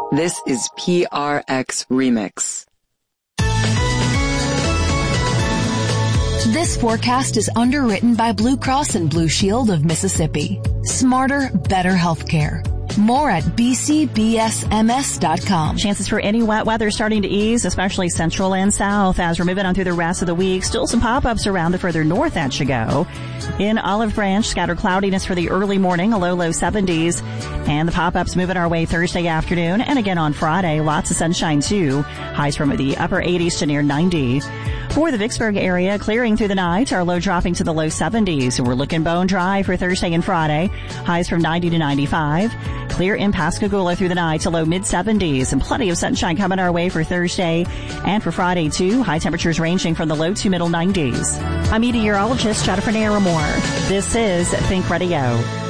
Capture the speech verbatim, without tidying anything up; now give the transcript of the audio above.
This is P R X Remix. This forecast is underwritten by Blue Cross and Blue Shield of Mississippi. Smarter, better healthcare. More at b c b s m s dot com. Chances for any wet weather starting to ease, especially central and south as we're moving on through the rest of the week. Still some pop-ups around the further north that you go. In Olive Branch, scattered cloudiness for the early morning, a low, low seventies. And the pop-ups moving our way Thursday afternoon. And again on Friday, lots of sunshine too. Highs from the upper eighties to near ninety. For the Vicksburg area, clearing through the night, our low dropping to the low seventies. We're looking bone dry for Thursday and Friday. Highs from ninety to ninety-five. Clear in Pascagoula through the night to low mid-seventies, and plenty of sunshine coming our way for Thursday and for Friday too. High temperatures ranging from the low to middle nineties. I'm meteorologist Jennifer Naramore. This is Think Radio.